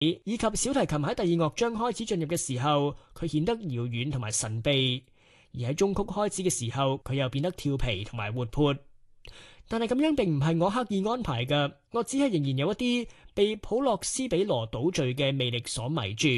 以及小提琴喺第二樂章開始進入嘅時候，佢顯得遙遠同埋神秘；而喺中曲開始嘅時候，佢又變得調皮同埋活潑。但係咁樣並唔係我刻意安排嘅，我只係仍然有一啲被普洛斯比羅倒敘嘅魅力所迷住。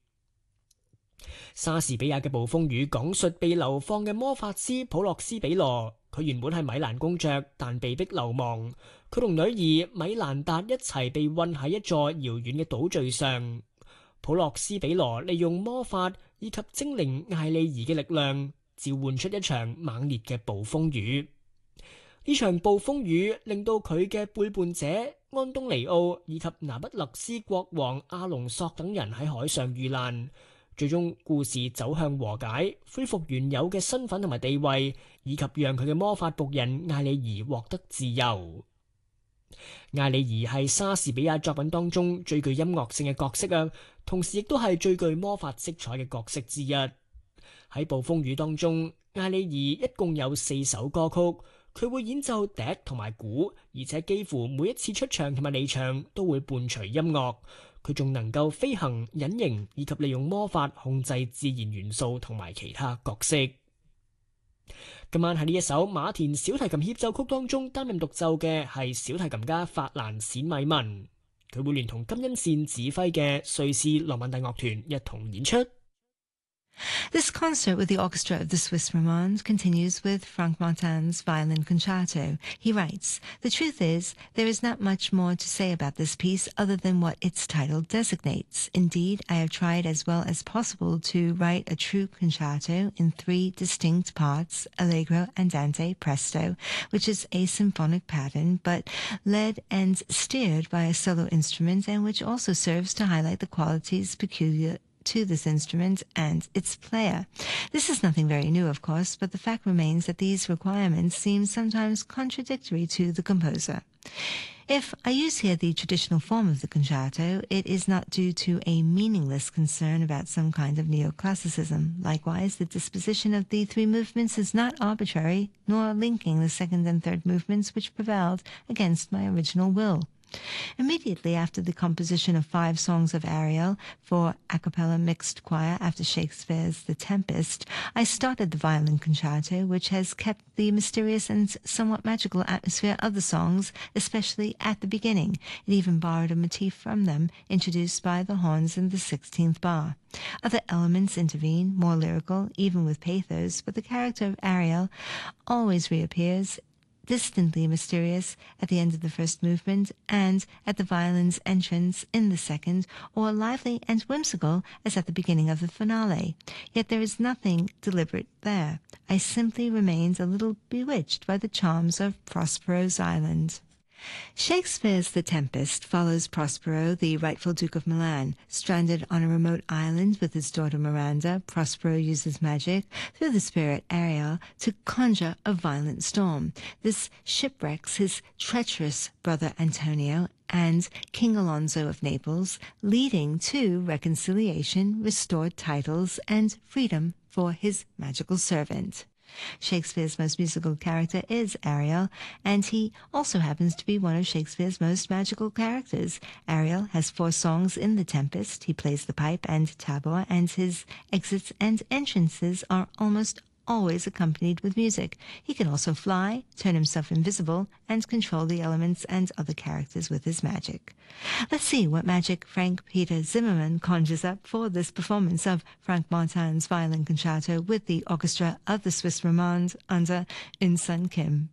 莎士比亞嘅暴風雨講述被流放嘅魔法師普洛斯比羅，佢原本係米蘭公爵，但被逼流亡。佢同女兒米蘭達一齊被困喺一座遙遠嘅島嶼上。普洛斯比羅利用魔法以及精靈艾莉兒嘅力量，召喚出一場猛烈嘅暴風雨。呢場暴風雨令到佢嘅背叛者安東尼奧以及拿不勒斯國王阿隆索等人喺海上遇難。最終故事走向和解，恢復原有嘅身份同埋地位，以及讓佢嘅魔法僕人艾莉兒獲得自由。艾莉兒係莎士比亞作品當中最具音樂性嘅角色啊，同時亦都係最具魔法色彩嘅角色之一。喺暴風雨當中，艾莉兒一共有4首歌曲，佢會演奏笛同埋鼓，而且幾乎每一次出場同埋離場都會伴隨音樂。佢仲能夠飛行、隱形以及利用魔法控制自然元素同埋其他角色。今晚喺呢一首馬田小提琴協奏曲當中擔任獨奏嘅係小提琴家法蘭史米文，佢會聯同金恩善指揮嘅瑞士羅曼蒂樂團一同演出。 This concert with the Orchestra of the Swiss Romande continues with Frank Martin's Violin Concerto. He writes, "The truth is, there is not much more to say about this piece other than what its title designates. Indeed, I have tried as well as possible to write a true concerto in 3 distinct parts, allegro, andante, presto, which is a symphonic pattern, but led and steered by a solo instrument, and which also serves to highlight the qualities peculiar to this instrument and its player. This is nothing very new, of course, but the fact remains that these requirements seem sometimes contradictory to the composer. If I use here the traditional form of the concerto, it is not due to a meaningless concern about some kind of neoclassicism. Likewise, the disposition of the 3 movements is not arbitrary, nor linking the second and third movements which prevailed against my original will. Immediately after the composition of 5 songs of Ariel for a cappella mixed choir after Shakespeare's The Tempest, I started the violin concerto, which has kept the mysterious and somewhat magical atmosphere of the songs, especially at the beginning. It even borrowed a motif from them, introduced by the horns in the 16th bar. Other elements intervene, more lyrical, even with pathos, but the character of Ariel always reappears, distantly mysterious at the end of the first movement and at the violin's entrance in the second, or lively and whimsical as at the beginning of the finale. Yet there is nothing deliberate there. I simply remained a little bewitched by the charms of Prospero's island. Shakespeare's The Tempest follows Prospero, the rightful Duke of Milan. Stranded on a remote island with his daughter Miranda, Prospero uses magic through the spirit Ariel to conjure a violent storm. This shipwrecks his treacherous brother Antonio and King Alonso of Naples, leading to reconciliation, restored titles, and freedom for his magical servant. Shakespeare's most musical character is Ariel, and he also happens to be one of Shakespeare's most magical characters. Ariel has 4 songs in The Tempest. He plays the pipe and tabor, and his exits and entrances are almost always accompanied with music. He can also fly, turn himself invisible, and control the elements and other characters with his magic. Let's see what magic Frank Peter Zimmermann conjures up for this performance of Frank Martin's Violin Concerto with the Orchestra of the Swiss Romande under Eunsun Kim.